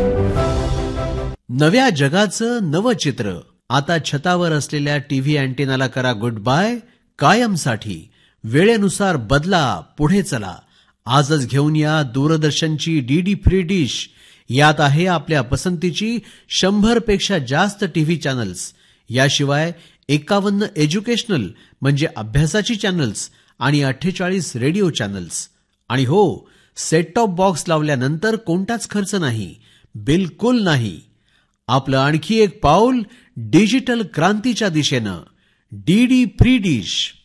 नव्या जगाचं नवं चित्र. आता छतावर असलेल्या टीव्ही अँटेनाला करा गुड बाय कायमसाठी. वेळेनुसार बदला, पुढे चला. आजच घेऊन या दूरदर्शनची डीडी फ्री डिश. यात आहे आपल्या पसंतीची 100 पेक्षा जास्त टीव्ही चॅनल्स. याशिवाय 51 एज्युकेशनल म्हणजे अभ्यासाची चॅनल्स आणि 48 रेडिओ चॅनल्स. आणि हो, सेट टॉप बॉक्स लावल्यानंतर कोणताच खर्च नाही, बिलकुल नाही. आपलं आणखी एक पाऊल डिजिटल क्रांतीच्या दिशेनं. DD free dish.